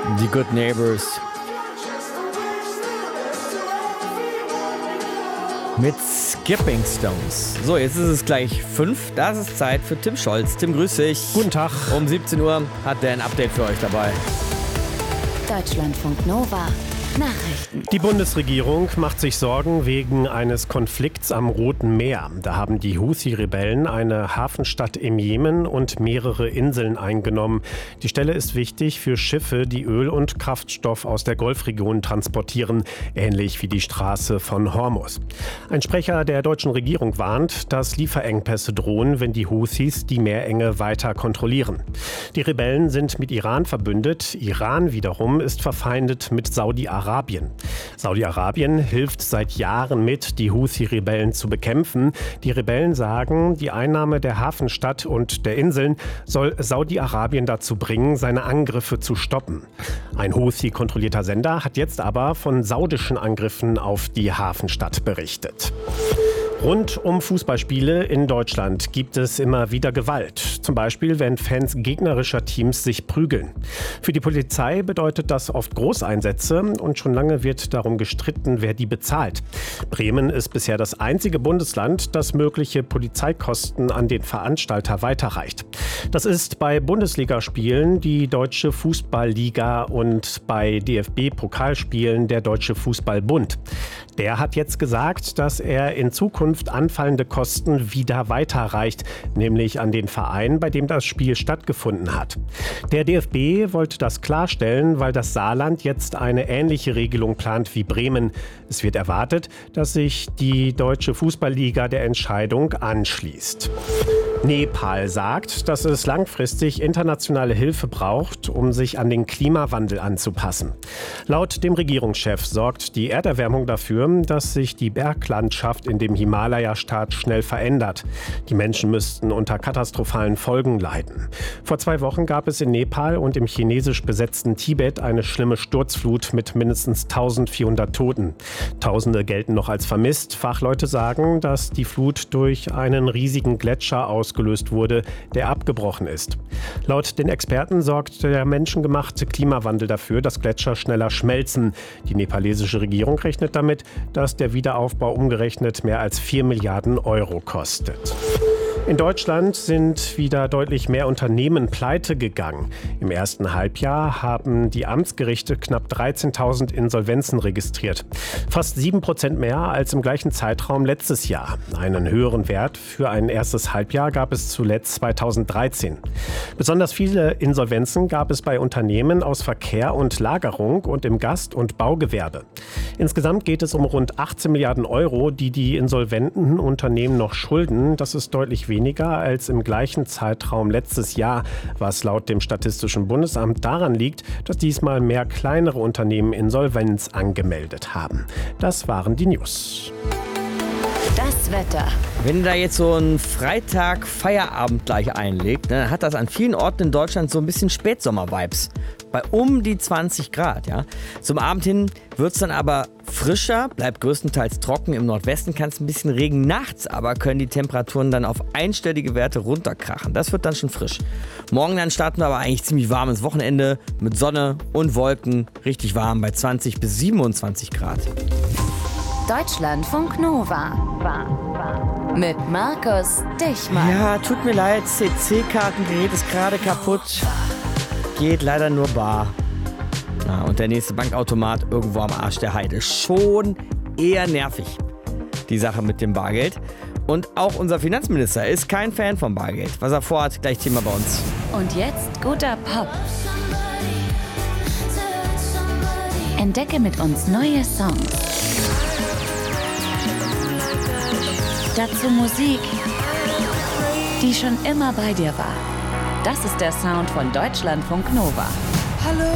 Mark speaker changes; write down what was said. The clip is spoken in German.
Speaker 1: Die Good Neighbors. Mit Skipping Stones. So, jetzt ist es gleich 5. Das ist Zeit für Tim Scholz. Tim, grüß dich.
Speaker 2: Guten Tag.
Speaker 1: Um 17 Uhr hat der ein Update für euch dabei.
Speaker 3: Deutschlandfunk Nova. Nachrichten.
Speaker 2: Die Bundesregierung macht sich Sorgen wegen eines Konflikts am Roten Meer. Da haben die Houthi-Rebellen eine Hafenstadt im Jemen und mehrere Inseln eingenommen. Die Stelle ist wichtig für Schiffe, die Öl und Kraftstoff aus der Golfregion transportieren, ähnlich wie die Straße von Hormuz. Ein Sprecher der deutschen Regierung warnt, dass Lieferengpässe drohen, wenn die Houthis die Meerenge weiter kontrollieren. Die Rebellen sind mit Iran verbündet. Iran wiederum ist verfeindet mit Saudi-Arabien. Saudi-Arabien hilft seit Jahren mit, die Houthi-Rebellen zu bekämpfen. Die Rebellen sagen, die Einnahme der Hafenstadt und der Inseln soll Saudi-Arabien dazu bringen, seine Angriffe zu stoppen. Ein Houthi-kontrollierter Sender hat jetzt aber von saudischen Angriffen auf die Hafenstadt berichtet. Rund um Fußballspiele in Deutschland gibt es immer wieder Gewalt. Zum Beispiel, wenn Fans gegnerischer Teams sich prügeln. Für die Polizei bedeutet das oft Großeinsätze und schon lange wird darum gestritten, wer die bezahlt. Bremen ist bisher das einzige Bundesland, das mögliche Polizeikosten an den Veranstalter weiterreicht. Das ist bei Bundesligaspielen die Deutsche Fußballliga und bei DFB-Pokalspielen der Deutsche Fußballbund. Der hat jetzt gesagt, dass er in Zukunft anfallende Kosten wieder weiterreicht, nämlich an den Verein, bei dem das Spiel stattgefunden hat. Der DFB wollte das klarstellen, weil das Saarland jetzt eine ähnliche Regelung plant wie Bremen. Es wird erwartet, dass sich die Deutsche Fußballliga der Entscheidung anschließt. Nepal sagt, dass es langfristig internationale Hilfe braucht, um sich an den Klimawandel anzupassen. Laut dem Regierungschef sorgt die Erderwärmung dafür, dass sich die Berglandschaft in dem Himalaya-Staat schnell verändert. Die Menschen müssten unter katastrophalen Folgen leiden. Vor 2 Wochen gab es in Nepal und im chinesisch besetzten Tibet eine schlimme Sturzflut mit mindestens 1400 Toten. Tausende gelten noch als vermisst. Fachleute sagen, dass die Flut durch einen riesigen Gletscher ausgelöst wurde, der abgebrochen ist. Laut den Experten sorgt der menschengemachte Klimawandel dafür, dass Gletscher schneller schmelzen. Die nepalesische Regierung rechnet damit, dass der Wiederaufbau umgerechnet mehr als 4 Milliarden Euro kostet. In Deutschland sind wieder deutlich mehr Unternehmen pleite gegangen. Im ersten Halbjahr haben die Amtsgerichte knapp 13.000 Insolvenzen registriert. Fast 7% mehr als im gleichen Zeitraum letztes Jahr. Einen höheren Wert für ein erstes Halbjahr gab es zuletzt 2013. Besonders viele Insolvenzen gab es bei Unternehmen aus Verkehr und Lagerung und im Gast- und Baugewerbe. Insgesamt geht es um rund 18 Milliarden Euro, die die insolventen Unternehmen noch schulden. Das ist deutlich weniger als im gleichen Zeitraum letztes Jahr, was laut dem Statistischen Bundesamt daran liegt, dass diesmal mehr kleinere Unternehmen Insolvenz angemeldet haben. Das waren die News.
Speaker 3: Das Wetter.
Speaker 1: Wenn da jetzt so ein Freitag-Feierabend gleich einlegt, dann hat das an vielen Orten in Deutschland so ein bisschen Spätsommer-Vibes. Bei um die 20 Grad, ja. Zum Abend hin wird es dann aber frischer, bleibt größtenteils trocken. Im Nordwesten kann es ein bisschen Regen. Nachts aber können die Temperaturen dann auf einstellige Werte runterkrachen. Das wird dann schon frisch. Morgen dann starten wir aber eigentlich ziemlich warm ins Wochenende mit Sonne und Wolken. Richtig warm bei 20 bis 27 Grad.
Speaker 3: Deutschlandfunk Nova. Mit Markus Dichmann.
Speaker 1: Ja, tut mir leid, CC-Kartengerät ist gerade kaputt. Geht leider nur bar. Ja, und der nächste Bankautomat irgendwo am Arsch der Heide. Schon eher nervig, die Sache mit dem Bargeld. Und auch unser Finanzminister ist kein Fan vom Bargeld. Was er vorhat, gleich Thema bei uns.
Speaker 3: Und jetzt guter Pop. Entdecke mit uns neue Songs. Dazu Musik, die schon immer bei dir war. Das ist der Sound von Deutschlandfunk Nova.
Speaker 4: Hallo.